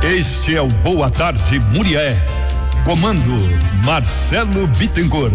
Este é o Boa Tarde Murié. Comando Marcelo Bittencourt.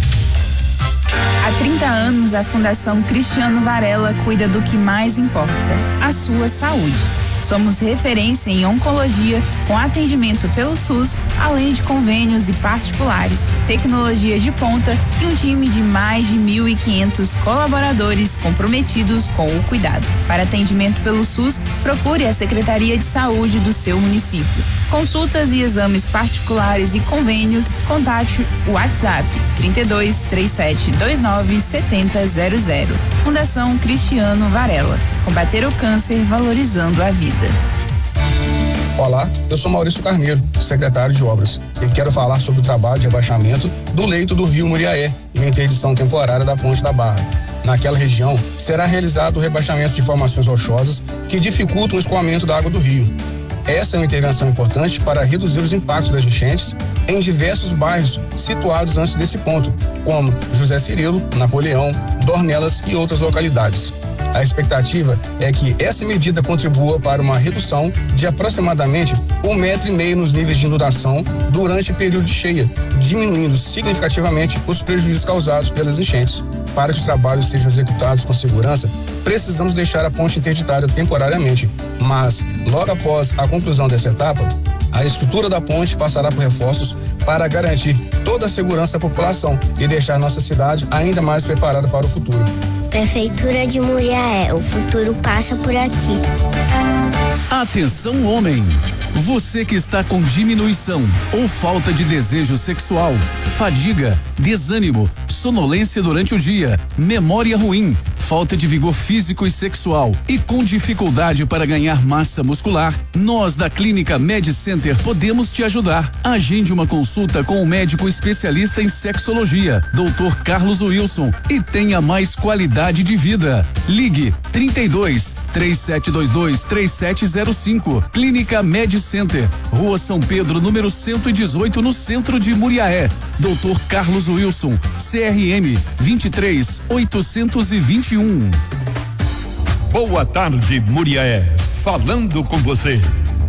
Há 30 anos, a Fundação Cristiano Varela cuida do que mais importa, a sua saúde. Somos referência em oncologia, com atendimento pelo SUS, além de convênios e particulares, tecnologia de ponta e um time de mais de 1.500 colaboradores comprometidos com o cuidado. Para atendimento pelo SUS, procure a Secretaria de Saúde do seu município. Consultas e exames particulares e convênios, contate o WhatsApp 32 3729 7000. Fundação Cristiano Varela. Combater o câncer valorizando a vida. Olá, eu sou Maurício Carneiro, secretário de Obras, e quero falar sobre o trabalho de rebaixamento do leito do rio Muriaé e a interdição temporária da Ponte da Barra. Naquela região, será realizado o rebaixamento de formações rochosas que dificultam o escoamento da água do rio. Essa é uma intervenção importante para reduzir os impactos das enchentes em diversos bairros situados antes desse ponto, como José Cirilo, Napoleão, Dornelas e outras localidades. A expectativa é que essa medida contribua para uma redução de aproximadamente 1,5 metro nos níveis de inundação durante o período de cheia, diminuindo significativamente os prejuízos causados pelas enchentes. Para que os trabalhos sejam executados com segurança, precisamos deixar a ponte interditada temporariamente, mas logo após a conclusão dessa etapa, a estrutura da ponte passará por reforços para garantir toda a segurança à população e deixar nossa cidade ainda mais preparada para o futuro. Prefeitura de Muriaé, o futuro passa por aqui. Atenção, homem! Você que está com diminuição ou falta de desejo sexual, fadiga, desânimo, sonolência durante o dia, memória ruim, falta de vigor físico e sexual e com dificuldade para ganhar massa muscular, nós da Clínica Med Center podemos te ajudar. Agende uma consulta com o médico especialista em sexologia, Dr. Carlos Wilson, e tenha mais qualidade de vida. Ligue 32 3722 3705. Clínica Med Center, Rua São Pedro, número 118, no centro de Muriaé. Dr. Carlos Wilson, CRM 23821. Boa Tarde Muriaé, falando com você.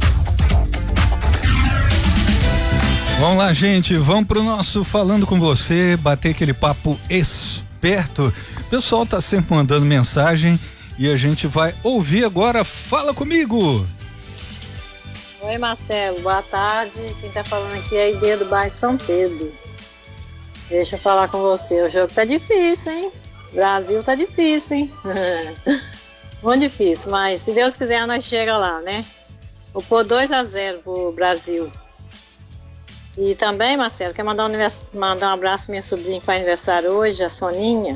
Vamos lá, gente, vamos pro nosso Falando com Você, bater aquele papo esperto. O pessoal tá sempre mandando mensagem e a gente vai ouvir agora. Fala comigo! Oi, Marcelo, boa tarde. Quem tá falando aqui é a Ideia do bairro São Pedro. Deixa eu falar com você, o jogo tá difícil, hein? Brasil tá difícil, hein? Muito difícil, mas se Deus quiser nós chega lá, né? Vou pôr 2-0 pro Brasil. E também, Marcelo, quero mandar um abraço pra minha sobrinha que faz aniversário hoje, a Soninha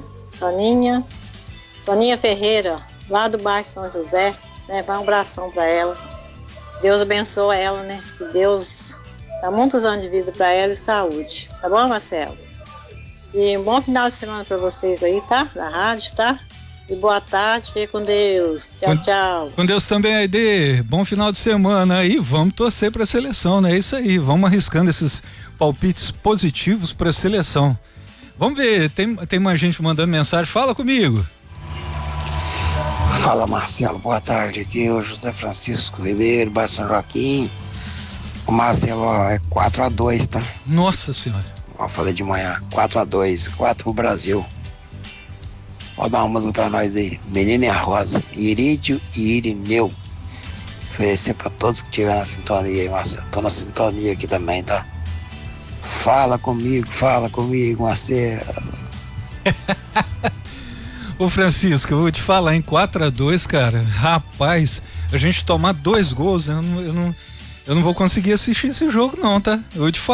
Ferreira, lá do bairro São José, né? Vai um abração pra ela. Deus abençoe ela, né? Que Deus dá muitos anos de vida pra ela e saúde. Tá bom, Marcelo? E um bom final de semana pra vocês aí, tá? Da rádio, tá? E boa tarde, fique com Deus. Tchau, tchau. Com Deus também, Aide. Bom final de semana aí. Vamos torcer pra seleção, né? É isso aí. Vamos arriscando esses palpites positivos pra seleção. Vamos ver, tem mais gente mandando mensagem. Fala comigo. Fala, Marcelo, boa tarde. Aqui é o José Francisco Ribeiro, bairro São Joaquim. O Marcelo, ó, é 4-2, tá? Nossa Senhora. Eu falei de manhã, 4-2, 4 pro Brasil. Pode dar uma música pra nós aí. Menina e a Rosa, Irídio e Irineu. Oferecer pra todos que estiverem na sintonia aí, Marcelo. Tô na sintonia aqui também, tá? Fala comigo, Marcelo. Ô Francisco, eu vou te falar, em 4-2, cara, rapaz, a gente tomar 2 gols, eu não vou conseguir assistir esse jogo não, tá? Eu vou te falar.